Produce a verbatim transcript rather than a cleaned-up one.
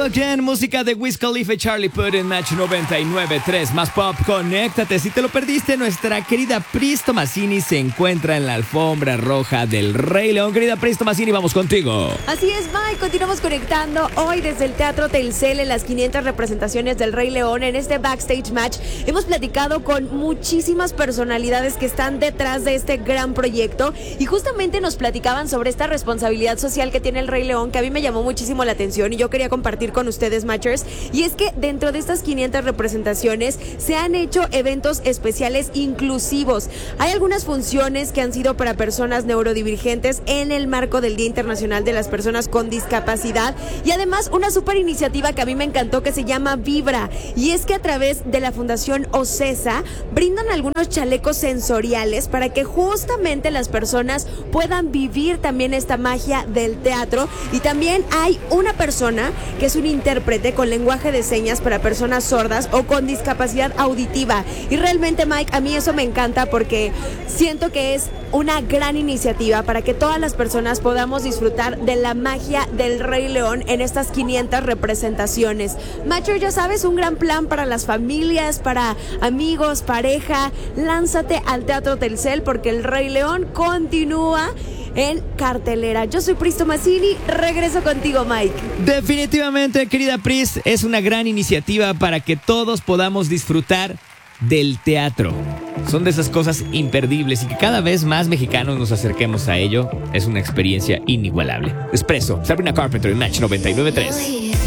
Again, música de Wiz Khalifa y Charlie Puth en Match noventa y nueve punto tres. Más pop, conéctate. Si te lo perdiste, nuestra querida Pris Tomasini se encuentra en la alfombra roja del Rey León. Querida Pris Tomasini, vamos contigo. Así es, Mike. Continuamos conectando hoy desde el Teatro Telcel en las quinientas representaciones del Rey León. En este Backstage Match hemos platicado con muchísimas personalidades que están detrás de este gran proyecto y justamente nos platicaban sobre esta responsabilidad social que tiene el Rey León, que a mí me llamó muchísimo la atención y yo quería compartir con ustedes, Matchers, y es que dentro de estas quinientas representaciones se han hecho eventos especiales inclusivos. Hay algunas funciones que han sido para personas neurodivergentes en el marco del Día Internacional de las Personas con Discapacidad y además una súper iniciativa que a mí me encantó que se llama Vibra, y es que a través de la Fundación OCESA brindan algunos chalecos sensoriales para que justamente las personas puedan vivir también esta magia del teatro. Y también hay una persona que es un intérprete con lenguaje de señas para personas sordas o con discapacidad auditiva. Y realmente, Mike, a mí eso me encanta porque siento que es una gran iniciativa para que todas las personas podamos disfrutar de la magia del Rey León en estas quinientas representaciones. Matcher, ya sabes, un gran plan para las familias, para amigos, pareja. Lánzate al Teatro Telcel porque el Rey León continúa en cartelera. Yo soy Pris Tomasini, regreso contigo, Mike. Definitivamente, querida Pris, es una gran iniciativa para que todos podamos disfrutar del teatro. Son de esas cosas imperdibles y que cada vez más mexicanos nos acerquemos a ello. Es una experiencia inigualable. Expreso, Sabrina Carpenter en Match noventa y nueve punto tres.